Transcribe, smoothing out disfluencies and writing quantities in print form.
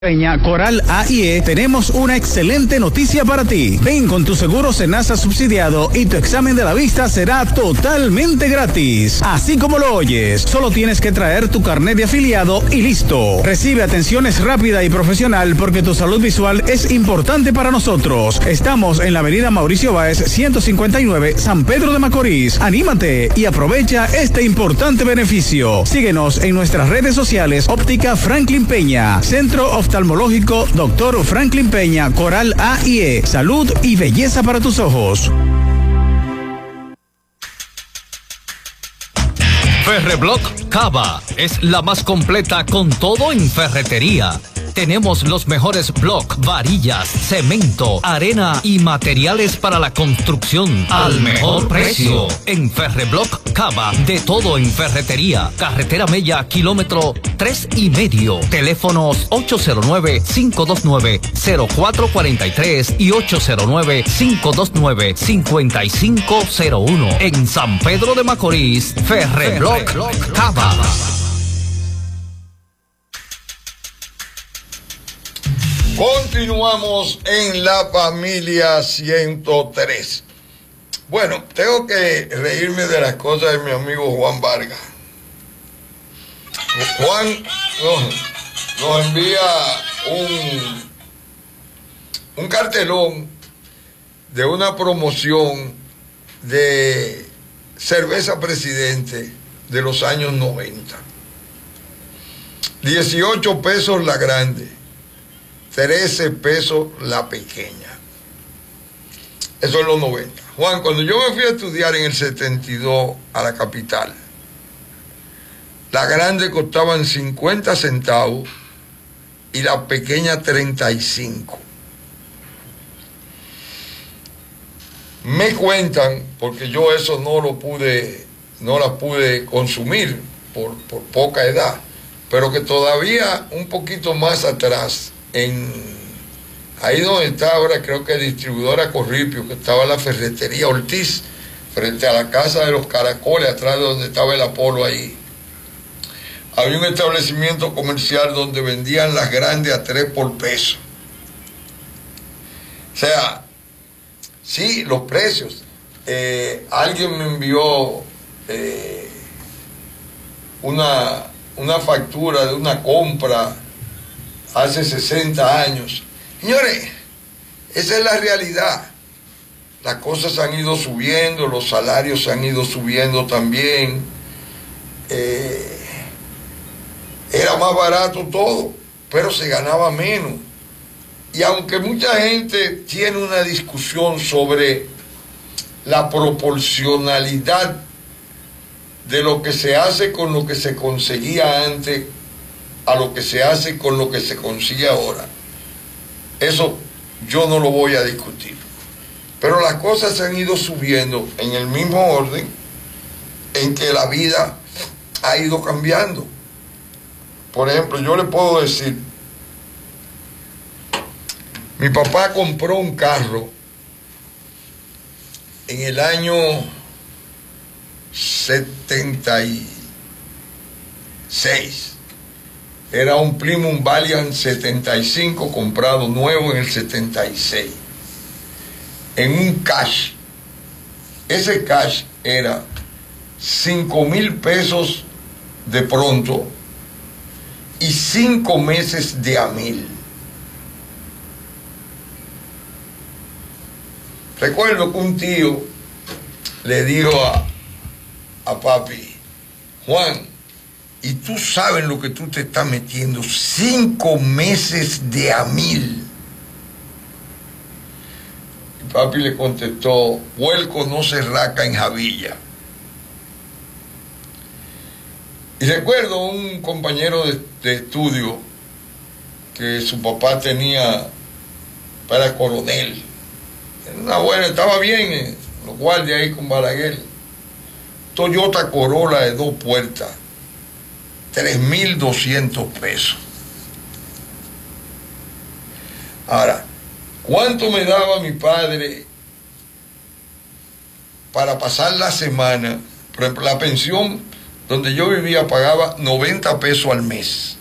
Peña, Coral A y E, tenemos una excelente noticia para ti. Ven con tu seguro Senasa subsidiado y tu examen de la vista será totalmente gratis. Así como lo oyes, solo tienes que traer tu carnet de afiliado y listo. Recibe atenciones rápida y profesional porque tu salud visual es importante para nosotros. Estamos en la avenida Mauricio Báez, 159, San Pedro de Macorís. Anímate y aprovecha este importante beneficio. Síguenos en nuestras redes sociales, Óptica Franklin Peña, Centro Oftalmológico Dr. Franklin Peña, Coral A y E. Salud y belleza para tus ojos. Ferreblock Cava es la más completa con todo en ferretería. Tenemos los mejores block, varillas, cemento, arena y materiales para la construcción al mejor precio. En Ferreblock Cava, de todo en ferretería. Carretera Mella, kilómetro 3,5. Teléfonos 809-529-0443 y 809-529-5501. En San Pedro de Macorís, Ferreblock Cava. Continuamos en La Familia 103. Bueno, tengo que reírme de las cosas de mi amigo Juan Vargas. Juan nos envía un cartelón de una promoción de cerveza Presidente de los años 90. 18 pesos la grande, 13 pesos la pequeña. Eso en los 90. Juan, cuando yo me fui a estudiar en el 72 a la capital, la grande costaban 50 centavos y la pequeña 35. Me cuentan, porque yo eso no la pude consumir por poca edad, pero que todavía un poquito más atrás, ahí donde está ahora, creo que distribuidora Corripio, que estaba la ferretería Ortiz, frente a la casa de los Caracoles, atrás de donde estaba el Apolo ahí, había un establecimiento comercial donde vendían las grandes a 3 por peso. O sea, sí, los precios. Alguien me envió una factura de una compra hace 60 años. Señores, esa es la realidad. Las cosas han ido subiendo, los salarios han ido subiendo también. Era más barato todo, pero se ganaba menos. Y aunque mucha gente tiene una discusión sobre la proporcionalidad de lo que se hace con lo que se conseguía antes a lo que se hace con lo que se consigue ahora, eso yo no lo voy a discutir. Pero las cosas se han ido subiendo en el mismo orden en que la vida ha ido cambiando. Por ejemplo, yo le puedo decir, mi papá compró un carro en el año 76. Era un Plymouth Valiant 75 comprado nuevo en el 76. En un cash. Ese cash era 5,000 pesos de pronto y 5 meses de a 1,000. Recuerdo que un tío le dijo a papi, Juan, y tú sabes lo que tú te estás metiendo, 5 meses de a 1,000. Y papi le contestó, huelco no se raca en Javilla. Y recuerdo un compañero de estudio que su papá tenía, para coronel. Era buena, estaba bien, los guardias ahí con Balaguer. Toyota Corolla de 2 puertas, 3,200 pesos. Ahora, ¿cuánto me daba mi padre para pasar la semana? Por ejemplo, la pensión donde yo vivía pagaba 90 pesos al mes.